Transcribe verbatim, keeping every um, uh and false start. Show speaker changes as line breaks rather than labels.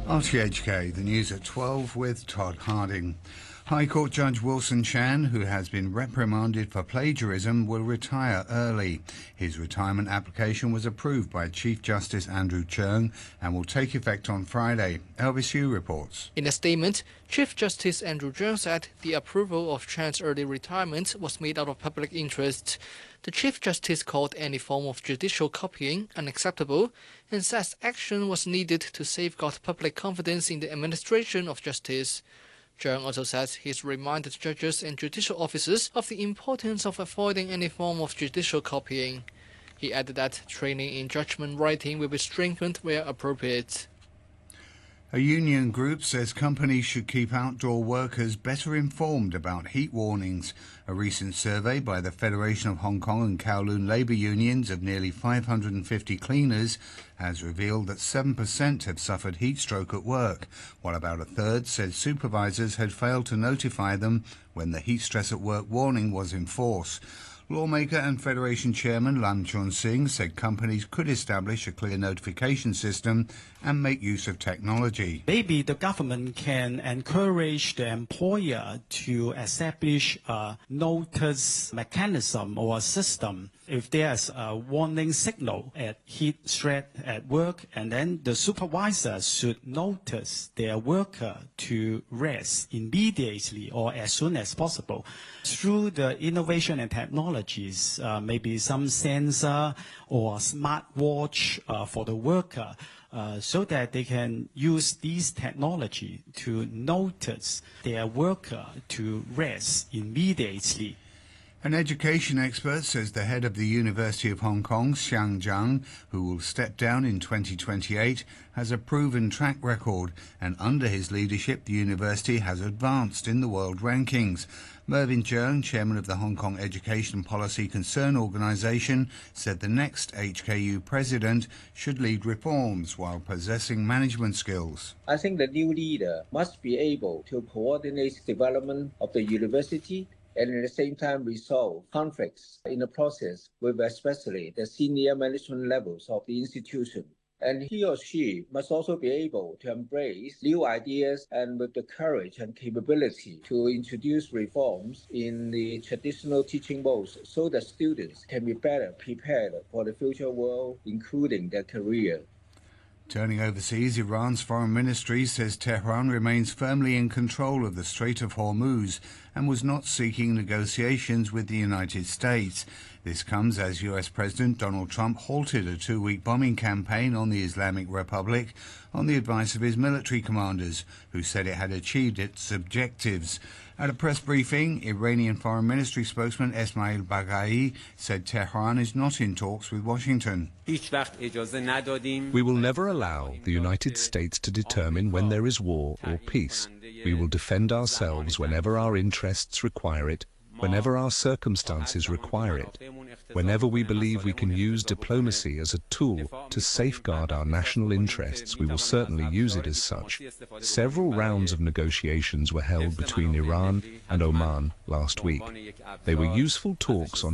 R T H K, the news at twelve with Todd Harding. High Court Judge Wilson Chan, who has been reprimanded for plagiarism, will retire early. His retirement application was approved by Chief Justice Andrew Cheung and will take effect on Friday. Elvis Yu reports.
In a statement, Chief Justice Andrew Cheung said the approval of Chan's early retirement was made out of public interest. The Chief Justice called any form of judicial copying unacceptable and says action was needed to safeguard public confidence in the administration of justice. Cheung also says he's reminded judges and judicial officers of the importance of avoiding any form of judicial copying. He added that training in judgment writing will be strengthened where appropriate.
A union group says companies should keep outdoor workers better informed about heat warnings. A recent survey by the Federation of Hong Kong and Kowloon labour unions of nearly five hundred fifty cleaners has revealed that seven percent have suffered heat stroke at work, while about a third said supervisors had failed to notify them when the heat stress at work warning was in force. Lawmaker and Federation Chairman Lam Chun Sing said companies could establish a clear notification system and make use of technology.
Maybe the government can encourage the employer to establish a notice mechanism or a system if there's a warning signal at heat stress at work, and then the supervisor should notice their worker to rest immediately or as soon as possible. Through the innovation and technologies, uh, maybe some sensor or smart watch uh, for the worker, uh, so that they can use these technology to notice their worker to rest immediately.
An education expert says the head of the University of Hong Kong, Xiang Zhang, who will step down in twenty twenty-eight, has a proven track record, and under his leadership the university has advanced in the world rankings. Mervyn Cheung, chairman of the Hong Kong Education Policy Concern Organisation, said the next H K U president should lead reforms while possessing management skills.
I think the new leader must be able to coordinate the development of the university and at the same time resolve conflicts in the process with especially the senior management levels of the institution. And he or she must also be able to embrace new ideas and with the courage and capability to introduce reforms in the traditional teaching modes so that students can be better prepared for the future world, including their career.
Turning overseas, Iran's foreign ministry says Tehran remains firmly in control of the Strait of Hormuz and was not seeking negotiations with the United States. This comes as U S President Donald Trump halted a two-week bombing campaign on the Islamic Republic on the advice of his military commanders, who said it had achieved its objectives. At a press briefing, Iranian Foreign Ministry spokesman Esmail Baghai said Tehran is not in talks with Washington.
We will never allow the United States to determine when there is war or peace. We will defend ourselves whenever our interests require it, whenever our circumstances require it, whenever we believe we can use diplomacy as a tool to safeguard our national interests. We will certainly use it as such. Several rounds of negotiations were held between Iran and Oman last week. They were useful talks on